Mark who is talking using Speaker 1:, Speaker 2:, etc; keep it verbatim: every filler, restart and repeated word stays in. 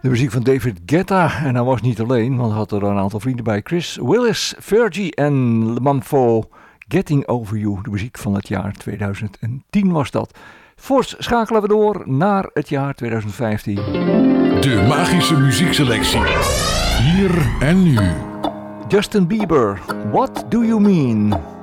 Speaker 1: De muziek van David Guetta. En hij was niet alleen, want hij had er een aantal vrienden bij. Chris Willis, Fergie en Lemamfo. Getting Over You. De muziek van het jaar tweeduizend tien was dat. Voorts schakelen we door naar het jaar tweeduizend vijftien.
Speaker 2: De magische muziekselectie. Hier en nu.
Speaker 1: Justin Bieber, What Do You Mean?